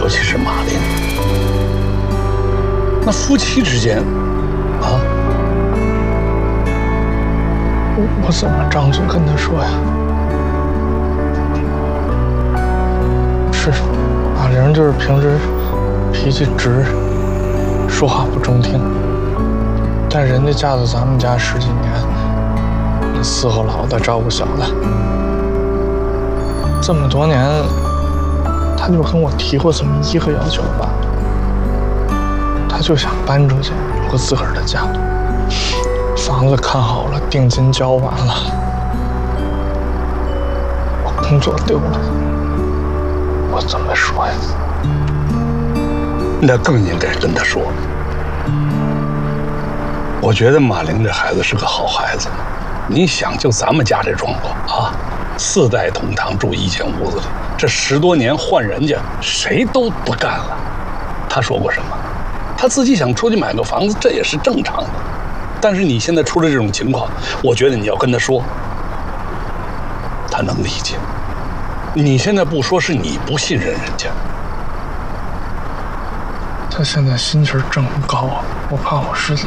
尤其是马玲，那夫妻之间，啊， 我怎么张嘴跟他说呀？是，马玲就是平时脾气直，说话不中听，但人家嫁到咱们家10几年，伺候老的，照顾小的，这么多年，他就跟我提过这么一个要求吧，他就想搬出去，有个自个儿的家，房子看好了，定金交完了，我工作丢了，我怎么说呀？ 那更应该跟他说。我觉得马玲这孩子是个好孩子，你想，就咱们家这状况啊，4代同堂住一间屋子里，这10多年换人家，谁都不干了。他说过什么？他自己想出去买个房子，这也是正常的。但是你现在出了这种情况，我觉得你要跟他说，他能理解。你现在不说，是你不信任人家。 他现在心气儿正高啊，我怕我是。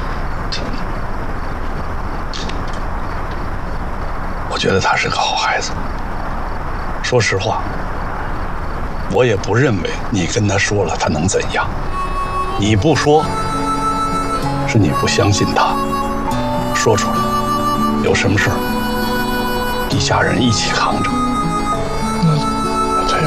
我觉得他是个好孩子。说实话，我也不认为你跟他说了他能怎样。你不说，是你不相信他。说出来，有什么事儿，一家人一起扛着。 那他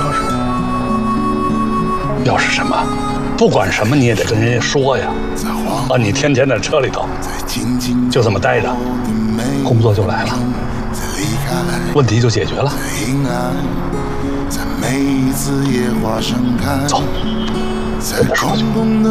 要是什么？不管什么你也得跟人家说呀。啊，你天天在车里头就这么待着，工作就来了，问题就解决了。走，跟他说去。